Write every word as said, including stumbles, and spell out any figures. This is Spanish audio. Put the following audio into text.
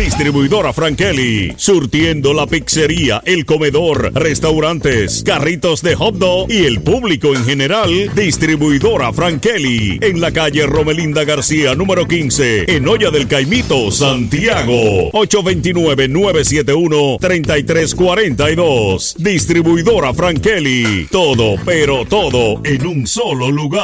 Distribuidora Frankeli, surtiendo la pizzería, el comedor, restaurantes, carritos de hot dog y el público en general. Distribuidora Frankeli, en la calle Romelinda García, número quince, en Olla del Caimito, Santiago. ocho dos nueve, nueve siete uno, tres tres cuatro dos. Distribuidora Frankeli, todo, pero todo en un solo lugar.